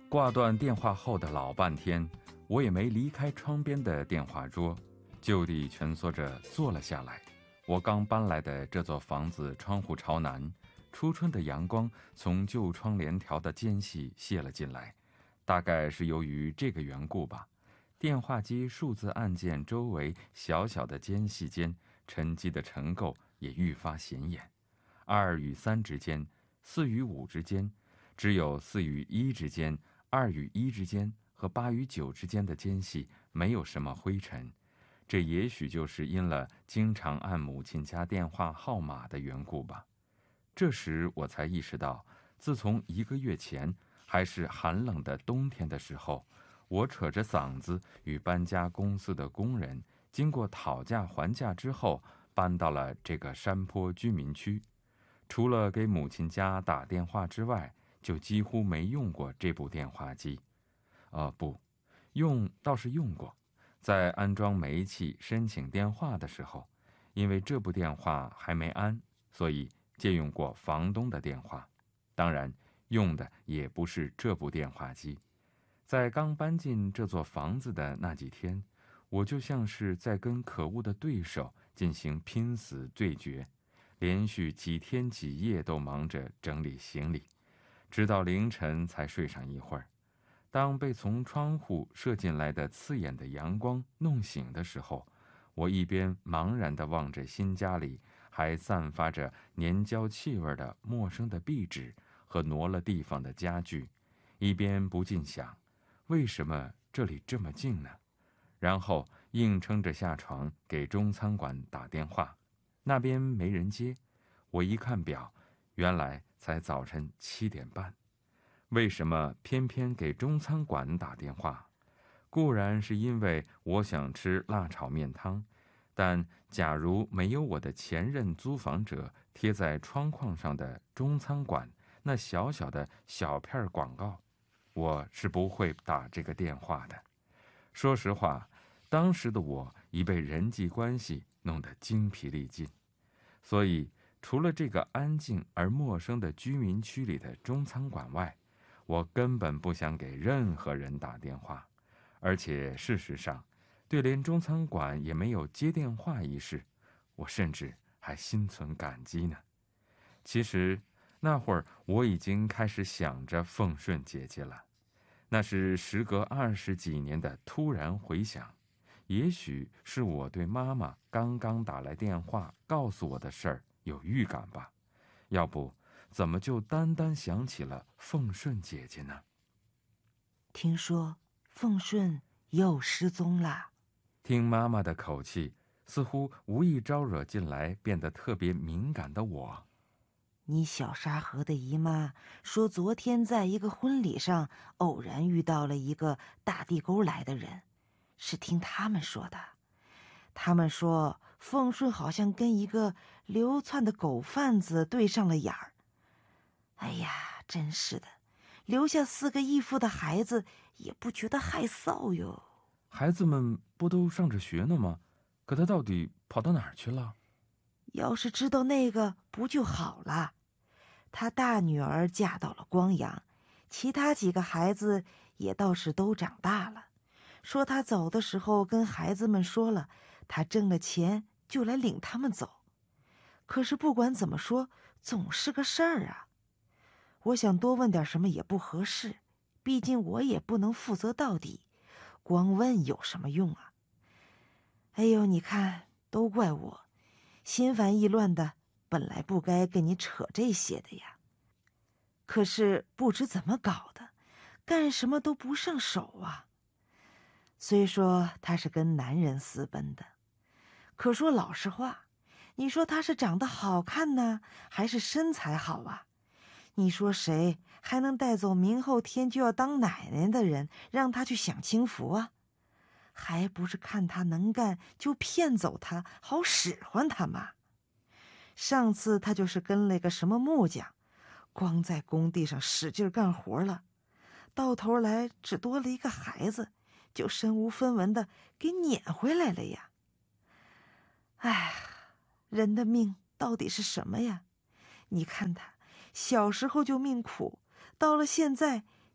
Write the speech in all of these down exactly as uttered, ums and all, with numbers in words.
挂断电话后的老半天，我也没离开窗边的电话桌，就地蜷缩着坐了下来。我刚搬来的这座房子窗户朝南，初春的阳光从旧窗帘条的间隙泄了进来，大概是由于这个缘故吧。电话机数字按键周围小小的间隙间沉积的尘垢也愈发显眼。二与三之间，四与五之间，只有四与一之间，二与一之间和八与九之间的间隙没有什么灰尘。这也许就是因了经常按母亲家电话号码的缘故吧。这时我才意识到，自从一个月前还是寒冷的冬天的时候，我扯着嗓子与搬家公司的工人经过讨价还价之后，搬到了这个山坡居民区。除了给母亲家打电话之外，就几乎没用过这部电话机。呃，不，用倒是用过。在安装煤气申请电话的时候，因为这部电话还没安，所以借用过房东的电话。当然，用的也不是这部电话机。在刚搬进这座房子的那几天，我就像是在跟可恶的对手进行拼死对决，连续几天几夜都忙着整理行李，直到凌晨才睡上一会儿。当被从窗户射进来的刺眼的阳光弄醒的时候，我一边茫然地望着新家里还散发着粘胶气味的陌生的壁纸和挪了地方的家具，一边不禁想，为什么这里这么静呢？然后硬撑着下床给中餐馆打电话，那边没人接。我一看表，原来才早晨七点半。为什么偏偏给中餐馆打电话？固然是因为我想吃辣炒面汤，但假如没有我的前任租房者贴在窗框上的中餐馆那小小的小片广告，我是不会打这个电话的。说实话，当时的我已被人际关系弄得精疲力尽，所以除了这个安静而陌生的居民区里的中餐馆外，我根本不想给任何人打电话。而且事实上，对连中餐馆也没有接电话一事，我甚至还心存感激呢。其实那会儿我已经开始想着凤顺姐姐了，那是时隔二十几年的突然回想。也许是我对妈妈刚刚打来电话告诉我的事儿有预感吧，要不怎么就单单想起了凤顺姐姐呢？ 听说凤顺又失踪了。 听妈妈的口气，似乎无意招惹进来变得特别敏感的我。 你小沙河的姨妈说，昨天在一个婚礼上偶然遇到了一个大地沟来的人，是听他们说的。他们说凤顺好像跟一个流窜的狗贩子对上了眼儿。哎呀，真是的，留下四个义父的孩子也不觉得害臊哟。 孩子们不都上着学呢吗？可他到底跑到哪儿去了？ 要是知道那个不就好了。他大女儿嫁到了光阳，其他几个孩子也倒是都长大了。说他走的时候跟孩子们说了，他挣了钱就来领他们走。可是不管怎么说，总是个事儿啊。我想多问点什么也不合适，毕竟我也不能负责到底，光问有什么用啊？哎呦，你看，都怪我，心烦意乱的，本来不该跟你扯这些的呀。可是不知怎么搞的，干什么都不上手啊。虽说他是跟男人私奔的，可说老实话，你说他是长得好看呢，还是身材好啊？你说谁还能带走明后天就要当奶奶的人，让他去享清福啊？还不是看他能干就骗走他，好使唤他嘛。上次他就是跟了个什么木匠，光在工地上使劲干活了，到头来只多了一个孩子，就身无分文的给撵回来了呀。哎，人的命到底是什么呀？你看他小时候就命苦，到了现在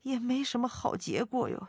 也没什么好结果哟。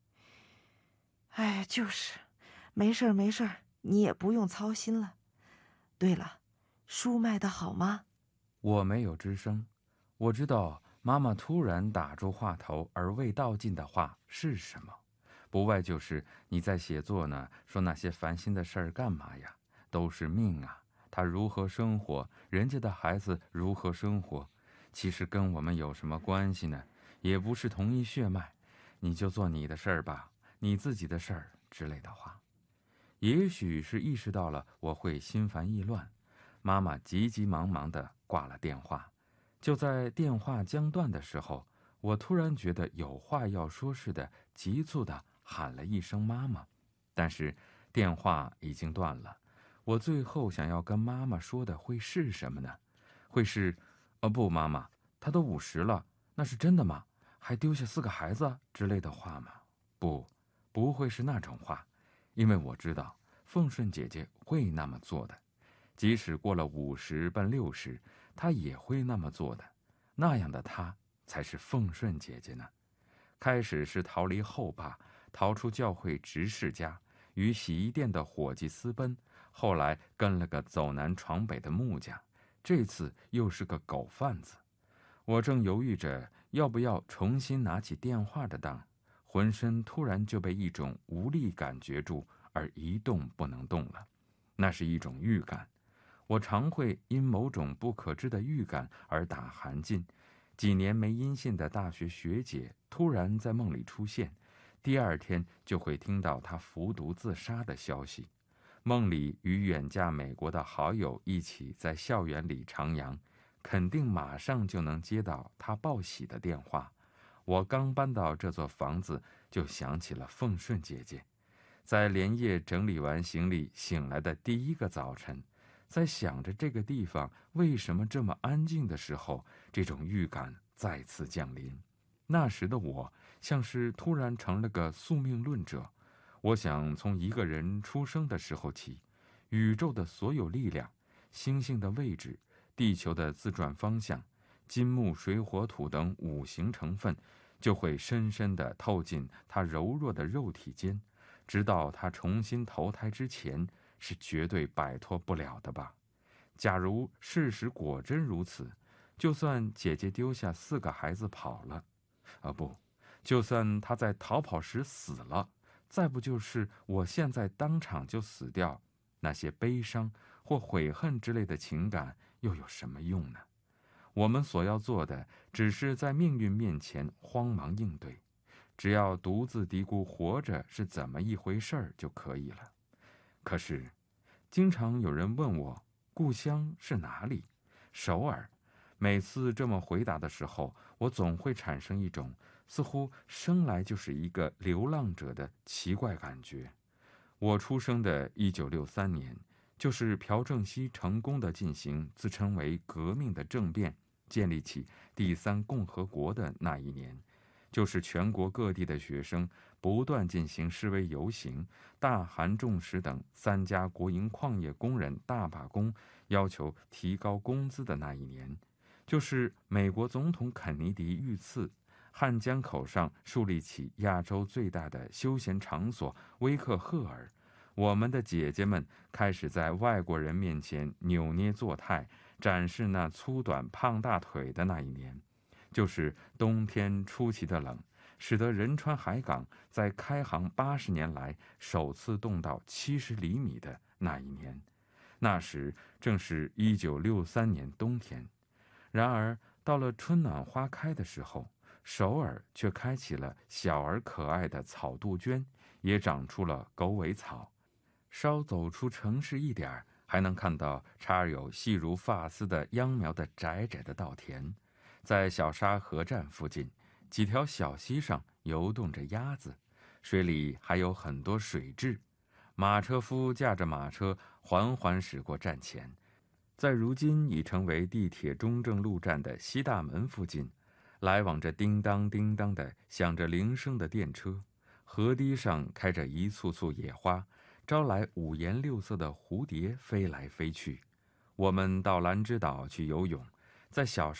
哎，就是，没事儿没事儿，你也不用操心了。对了，书卖得好吗？ 我没有吱声。我知道妈妈突然打住话头而未道尽的话是什么，不外就是你在写作呢，说那些烦心的事儿干嘛呀？都是命啊，他如何生活，人家的孩子如何生活，其实跟我们有什么关系呢？也不是同一血脉，你就做你的事儿吧，你自己的事儿之类的话。也许是意识到了我会心烦意乱，妈妈急急忙忙地挂了电话。就在电话将断的时候，我突然觉得有话要说似的，急促地喊了一声妈妈。但是电话已经断了，我最后想要跟妈妈说的会是什么呢？会是哦不，妈妈，她都五十了，那是真的吗？还丢下四个孩子之类的话吗？不，不会是那种话，因为我知道凤顺姐姐会那么做的，即使过了五十奔六十，她也会那么做的。那样的她才是凤顺姐姐呢。开始是逃离后爸，逃出教会执事家，与洗衣店的伙计私奔，后来跟了个走南闯北的木匠，这次又是个狗贩子。我正犹豫着要不要重新拿起电话的当，浑身突然就被一种无力感攫住，而一动不能动了。那是一种预感，我常会因某种不可知的预感而打寒噤。几年没音信的大学学姐突然在梦里出现，第二天就会听到她服毒自杀的消息。梦里与远嫁美国的好友一起在校园里徜徉，肯定马上就能接到她报喜的电话。我刚搬到这座房子，就想起了凤顺姐姐。在连夜整理完行李醒来的第一个早晨，在想着这个地方为什么这么安静的时候，这种预感再次降临。那时的我像是突然成了个宿命论者，我想从一个人出生的时候起，宇宙的所有力量、星星的位置、地球的自转方向、金木水火土等五行成分，就会深深地透进他柔弱的肉体间，直到他重新投胎之前，是绝对摆脱不了的吧。假如事实果真如此，就算姐姐丢下四个孩子跑了，啊不，就算她在逃跑时死了，再不就是我现在当场就死掉，那些悲伤或悔恨之类的情感又有什么用呢？我们所要做的，只是在命运面前慌忙应对，只要独自嘀咕活着是怎么一回事儿就可以了。可是，经常有人问我故乡是哪里？首尔。每次这么回答的时候，我总会产生一种似乎生来就是一个流浪者的奇怪感觉。我出生的一九六三年，就是朴正熙成功的进行自称为革命的政变，建立起第三共和国的那一年，就是全国各地的学生不断进行示威游行，大韩重实等三家国营矿业工人大罢工，要求提高工资的那一年，就是美国总统肯尼迪遇刺，汉江口上树立起亚洲最大的休闲场所威克赫尔，我们的姐姐们开始在外国人面前扭捏作态，展示那粗短胖大腿的那一年，就是冬天出奇的冷，使得仁川海港在开航八十年来首次冻到七十厘米的那一年。那时正是一九六三年冬天。然而到了春暖花开的时候，首尔却开启了小而可爱的草杜鹃，也长出了狗尾草。稍走出城市一点，还能看到插有细如发丝的秧苗的窄窄的稻田。在小沙河站附近，几条小溪上游动着鸭子，水里还有很多水蛭。马车夫驾着马车缓缓驶过站前。在如今已成为地铁中正路站的西大门附近，来往着叮当叮当的响着铃声的电车，河堤上开着一簇簇野花，招来五颜六色的蝴蝶飞来飞去。我们到兰芝岛去游泳，在小